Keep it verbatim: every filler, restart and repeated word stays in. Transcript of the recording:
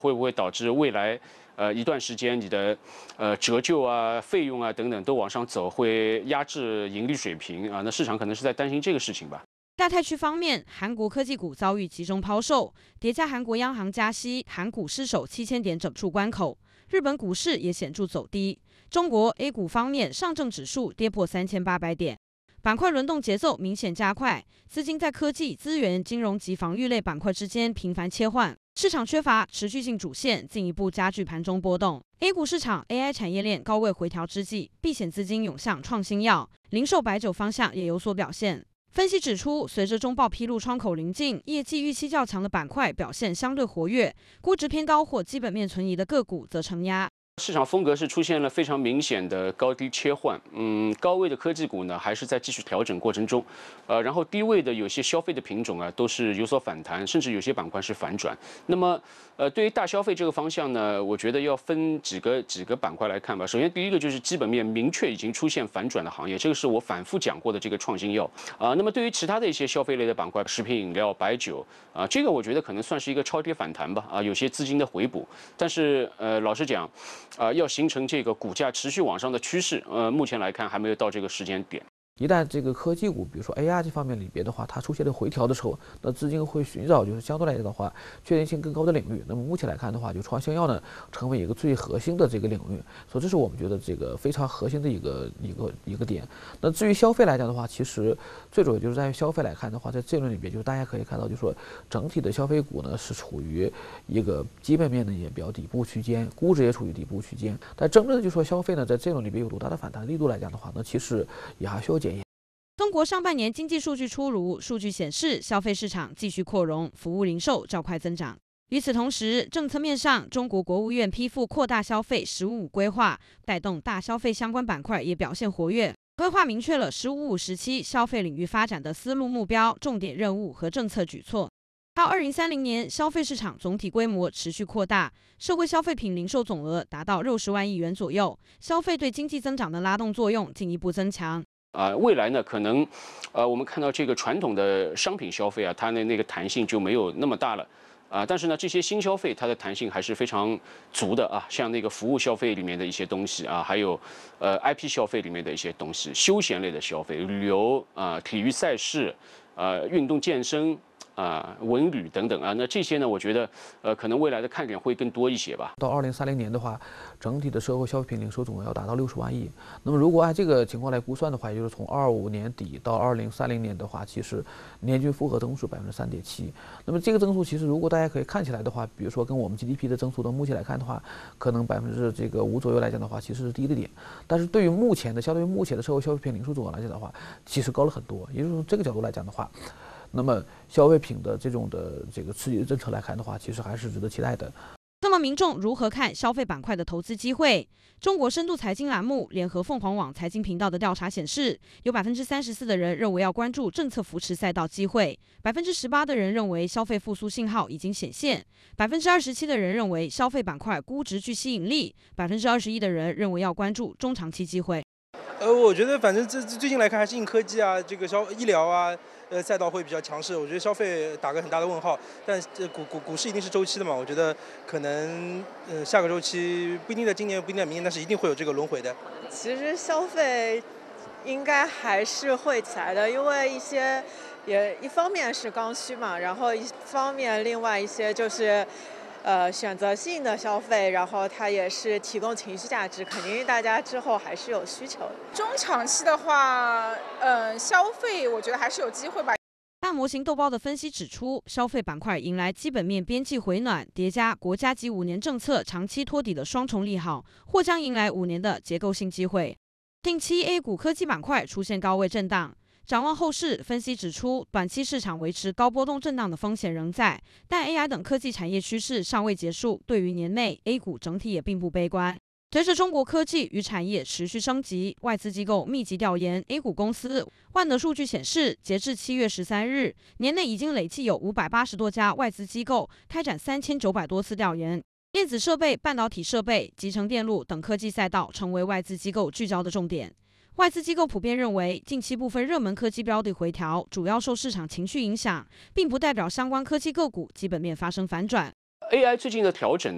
会不会导致未来呃一段时间你的呃折旧啊、费用啊等等都往上走，会压制盈利水平啊？那市场可能是在担心这个事情吧。 亚太区方面，韩国科技股遭遇集中抛售，叠加韩国央行加息，韩股失守七千点整数关口。日本股市也显著走低。中国 A 股方面，上证指数跌破三千八百点，板块轮动节奏明显加快，资金在科技、资源、金融及防御类板块之间频繁切换，市场缺乏持续性主线，进一步加剧盘中波动。A 股市场 A I 产业链高位回调之际，避险资金涌向创新药、零售、白酒方向也有所表现。分析指出，随着中报披露窗口临近，业绩预期较强的板块表现相对活跃，估值偏高或基本面存疑的个股则承压。 市场风格是出现了非常明显的高低切换，嗯，高位的科技股呢还是在继续调整过程中，呃，然后低位的有些消费的品种啊都是有所反弹，甚至有些板块是反转。那么，呃，对于大消费这个方向呢，我觉得要分几个几个板块来看吧。首先，第一个就是基本面明确已经出现反转的行业，这个是我反复讲过的这个创新药啊、呃。那么对于其他的一些消费类的板块，食品饮料、白酒啊、呃，这个我觉得可能算是一个超跌反弹吧啊、呃，有些资金的回补。但是呃，老实讲。 啊、呃，要形成这个股价持续往上的趋势，呃，目前来看还没有到这个时间点。 一旦这个科技股，比如说 A I 这方面里边的话，它出现了回调的时候，那资金会寻找就是相对来讲的话，确定性更高的领域。那么目前来看的话，就创新药呢，成为一个最核心的这个领域，所以这是我们觉得这个非常核心的一个一个一个点。那至于消费来讲的话，其实最主要就是在于消费来看的话，在这轮里边，就是大家可以看到，就是说整体的消费股呢是处于一个基本面呢也比较底部区间，估值也处于底部区间。但真正的就说消费呢，在这轮里边有多大的反弹力度来讲的话，那其实也还需要检验。 中国上半年经济数据出炉，数据显示消费市场继续扩容，服务零售较快增长。与此同时，政策面上，中国国务院批复扩大消费“十五五”规划，带动大消费相关板块也表现活跃。规划明确了“十五五”时期消费领域发展的思路目标、重点任务和政策举措。到二零三零年，消费市场总体规模持续扩大，社会消费品零售总额达到六十万亿元左右，消费对经济增长的拉动作用进一步增强。 啊、呃，未来呢，可能，呃，我们看到这个传统的商品消费啊，它的那个弹性就没有那么大了，啊、呃，但是呢，这些新消费它的弹性还是非常足的啊，像那个服务消费里面的一些东西啊，还有呃 I P 消费里面的一些东西，休闲类的消费，旅游啊、呃，体育赛事，呃，运动健身。 啊、呃，文旅等等啊，那这些呢，我觉得，呃，可能未来的看点会更多一些吧。 到二零三零年的话，整体的社会消费品零售总额要达到六十万亿。那么，如果按这个情况来估算的话，也就是从二五年底到二零三零年的话，其实年均复合增速百分之三点七。那么这个增速其实如果大家可以看起来的话，比如说跟我们 G D P 的增速到目前来看的话，可能百分之这个五左右来讲的话，其实是低的点。但是对于目前的相对于目前的社会消费品零售总额来讲的话，其实高了很多。也就是从这个角度来讲的话。 那么消费品的这种的这个刺激的政策来看的话，其实还是值得期待的。 那么民众如何看消费板块的投资机会？中国深度财经栏目联合凤凰网财经频道的调查显示，有百分之三十四的人认为要关注政策扶持赛道机会，百分之十八的人认为消费复苏信号已经显现，百分之二十七的人认为消费板块估值具吸引力，百分之二十一的人认为要关注中长期机会。 呃，我觉得反正这最近来看还是硬科技啊，这个消医疗啊。 呃，赛道会比较强势，我觉得消费打个很大的问号，但这股股股市一定是周期的嘛，我觉得可能呃下个周期不一定在今年，不一定在明年，但是一定会有这个轮回的。 其实消费应该还是会起来的，因为一些也一方面是刚需嘛，然后一方面另外一些就是。 呃，选择性的消费，然后它也是提供情绪价值，肯定大家之后还是有需求的。 中长期的话，呃，消费我觉得还是有机会吧。 大模型豆包的分析指出，消费板块迎来基本面边际回暖，叠加国家级五年政策长期托底的双重利好，或将迎来五年的结构性机会。近期 A 股科技板块出现高位震荡。 展望后市，分析指出，短期市场维持高波动震荡的风险仍在，但 A I 等科技产业趋势尚未结束。对于年内 A 股整体也并不悲观。随着中国科技与产业持续升级，外资机构密集调研 A 股公司。万德数据显示，截至七月十三日，年内已经累计有五百八十多家外资机构开展三千九百多次调研。电子设备、半导体设备、集成电路等科技赛道成为外资机构聚焦的重点。 外资机构普遍认为，近期部分热门科技标的回调，主要受市场情绪影响，并不代表相关科技个股基本面发生反转。 A I 最近的调整